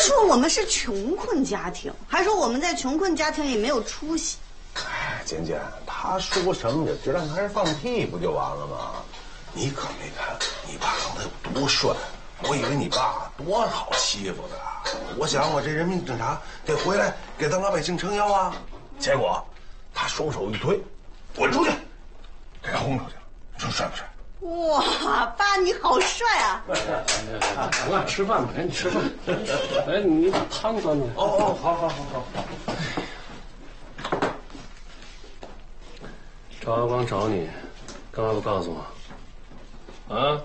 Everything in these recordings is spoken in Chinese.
说我们是穷困家庭，还说我们在穷困家庭里没有出息。 哎，简简，他说什么也知道他是放屁，不就完了吗？你可没看你爸长得有多帅，我以为你爸多好欺负的。我想我这人民警察得回来给咱老百姓撑腰啊。结果他双手一推，滚出去，给他轰出去了。你说帅不帅？ 哇，爸你好帅啊！ 行了，吃饭吧，赶紧吃饭。哎，你把汤端来。 哦，好。 赵阿光找你，干嘛不告诉我？啊？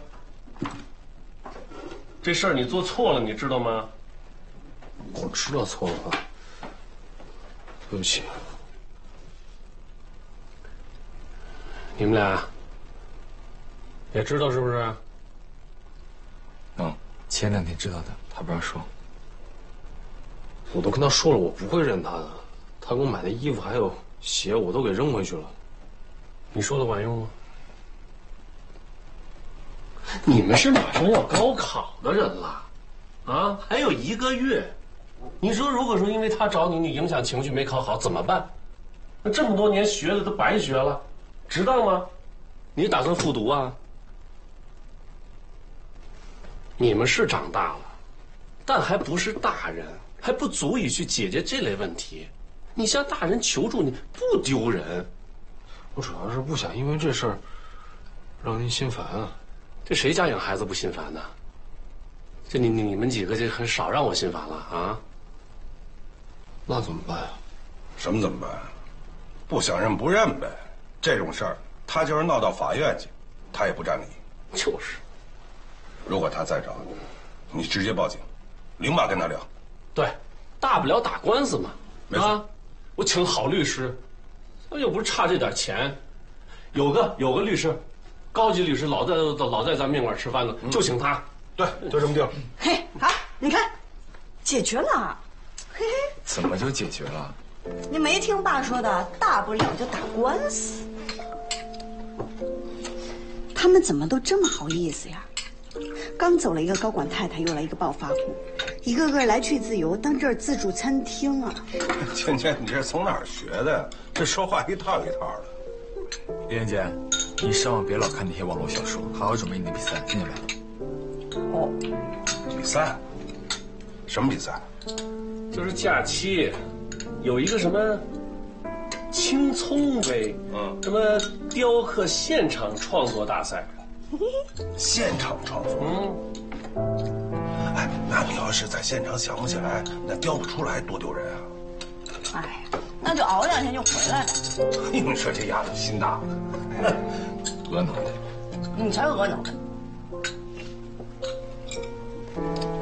这事儿你做错了，你知道吗？ 我知道错了，对不起。 你们俩也知道是不是？ 前2天知道的，他不让说。 我都跟他说了，我不会认他的。他给我买的衣服还有鞋，我都给扔回去了。 你说的管用吗？你们是马上要高考的人了，啊，还有1个月。你说，如果说因为他找你，你影响情绪没考好怎么办？那这么多年学的都白学了，知道吗？你打算复读啊？你们是长大了，但还不是大人，还不足以去解决这类问题。你向大人求助，你不丢人。 我主要是不想因为这事儿让您心烦啊。 这谁家养孩子不心烦呢？这你们几个这很少让我心烦了啊。 那怎么办呀？ 什么怎么办？不想认不认呗。这种事儿，他就是闹到法院去，他也不占理。 就是。 如果他再找你，你直接报警，立马跟他聊。 对，大不了打官司嘛。 没错。 啊，我请好律师，又不是差这点钱，有个律师，高级律师，老在咱面馆吃饭呢，就请他。 对，就这么定。 嘿，好，你看，解决了。嘿嘿， 怎么就解决了？ 你没听爸说的，大不了就打官司。他们怎么都这么好意思呀？刚走了一个高管太太，又来一个暴发户，一个个来去自由，当这儿自助餐厅啊！ 倩倩，你这从哪儿学的呀？这说话一套一套的。 李艳姐，你上网别老看那些网络小说，好好准备你的比赛，听见没？ 哦， 比赛？什么比赛？ 就是假期，有一个什么青葱杯，什么雕刻现场创作大赛。 现场创作？哎，那你要是在现场想不起来，那雕不出来多丢人啊！ 哎，那就熬2天就回来呗。 你说这丫头心大的， 额脑袋， 你才额脑袋。